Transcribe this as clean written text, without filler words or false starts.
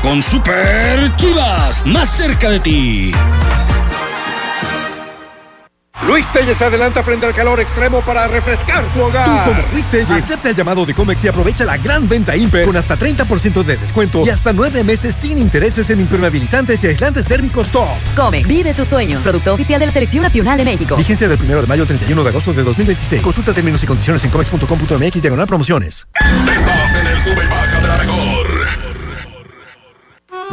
con Super Chivas, más cerca de ti. Luis Telles se adelanta frente al calor extremo para refrescar tu hogar. Tú, como Luis Telles, acepta el llamado de Comex y aprovecha la gran venta Imper con hasta 30% de descuento y hasta 9 meses sin intereses en impermeabilizantes y aislantes térmicos top. Comex, vive tus sueños. Producto oficial de la Selección Nacional de México. Vigencia del 1 de mayo al 31 de agosto de 2026. Consulta términos y condiciones en comex.com.mx/promociones. Estás en el Sube y Baja